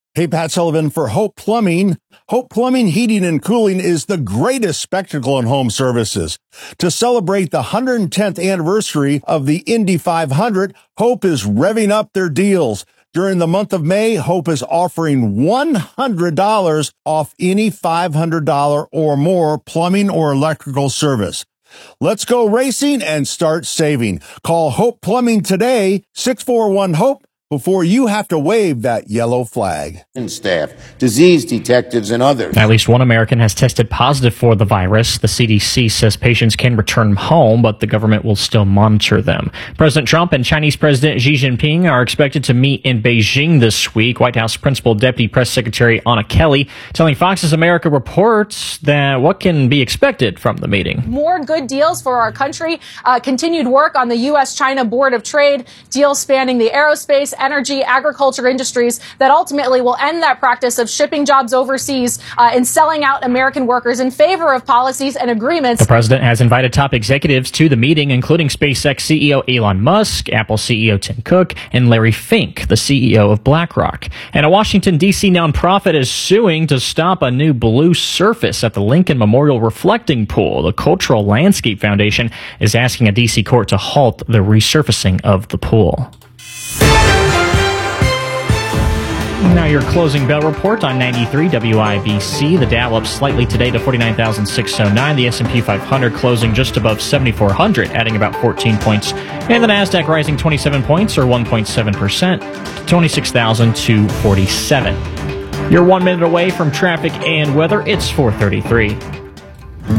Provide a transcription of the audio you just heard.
Hey, Pat Sullivan for Hope Plumbing. Hope Plumbing, Heating, and Cooling is the greatest spectacle in home services. To celebrate the 110th anniversary of the Indy 500, Hope is revving up their deals. During the month of May, Hope is offering $100 off any $500 or more plumbing or electrical service. Let's go racing and start saving. Call Hope Plumbing today, 641-HOPE. Before you have to wave that yellow flag. And staff, disease detectives, and others. At least one American has tested positive for the virus. The CDC says patients can return home, but the government will still monitor them. President Trump and Chinese President Xi Jinping are expected to meet in Beijing this week. White House Principal Deputy Press Secretary Anna Kelly telling Fox's America reports that what can be expected from the meeting. More good deals for our country. Continued work on the U.S.-China Board of Trade, deals spanning the aerospace, energy, agriculture industries that ultimately will end that practice of shipping jobs overseas and selling out American workers in favor of policies and agreements. The president has invited top executives to the meeting, including SpaceX CEO Elon Musk, Apple CEO Tim Cook, and Larry Fink, the CEO of BlackRock. And a Washington, D.C. nonprofit is suing to stop a new blue surface at the Lincoln Memorial Reflecting Pool. The Cultural Landscape Foundation is asking a D.C. court to halt the resurfacing of the pool. Now your closing bell report on 93 WIBC. The Dow up slightly today to 49,609. The S&P 500 closing just above 7,400, adding about 14 points. And the Nasdaq rising 27 points, or 1.7%, to 26,247. You're 1 minute away from traffic and weather. It's 4:33.